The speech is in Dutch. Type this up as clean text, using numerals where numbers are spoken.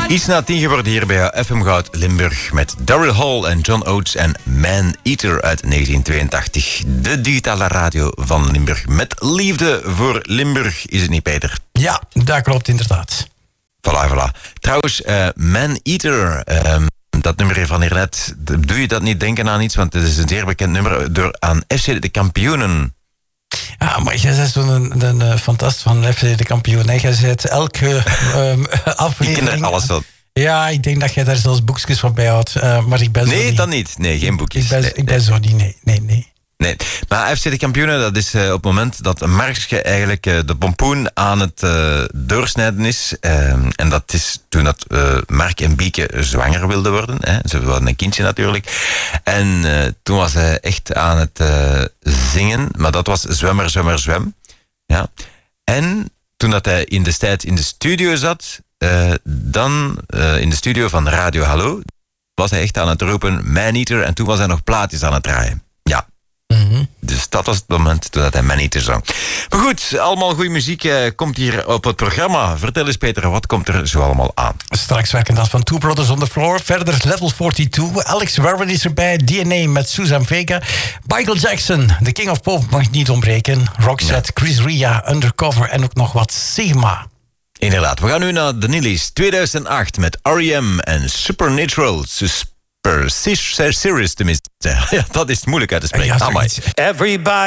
Iets na 10 geworden hier bij FM Goud Limburg met Daryl Hall en John Oates en Man Eater uit 1982. De digitale radio van Limburg. Met liefde voor Limburg, is het niet, Peter? Ja, dat klopt inderdaad. Voilà. Trouwens, Man Eater, dat nummer van hiernet, doe je dat niet denken aan iets? Want het is een zeer bekend nummer door aan FC de Kampioenen. Ja, maar jij bent zo'n fantast van FC de Kampioen. Jij zet elke aflevering... Ik ken er alles van. Ja, ik denk dat jij daar zelfs boekjes van bijhoudt. Maar ik ben zo Nee, niet. dan niet. Nee, geen boekjes. Ik ben zo niet, nee. Nee, maar FC de Kampioenen, dat is op het moment dat Markske eigenlijk de pompoen aan het doorsnijden is. En dat is toen dat Mark en Bieke zwanger wilden worden. Hè. Ze wilden een kindje natuurlijk. En toen was hij echt aan het zingen. Maar dat was Zwemmer, Zwemmer, Zwem. Ja. En toen dat hij destijds in de studio zat, dan in de studio van Radio Hallo, was hij echt aan het roepen Man Eater. En toen was hij nog plaatjes aan het draaien. Ja. Dus dat was het moment toen hij Man Eater zong. Maar goed, allemaal goede muziek komt hier op het programma. Vertel eens, Peter, wat komt er zo allemaal aan? Straks werken dat van Two Brothers on the Floor. Verder Level 42. Alex Warren is erbij. DNA met Susan Vega. Michael Jackson, The King of Pop, mag niet ontbreken. Roxette, Chris Ria, Undercover en ook nog wat Sigma. Inderdaad, we gaan nu naar de Nillies 2008 met R.E.M. en Supernatural. Serious tenminste. Ja, dat is moeilijk uit te spreken. Ja, Everybody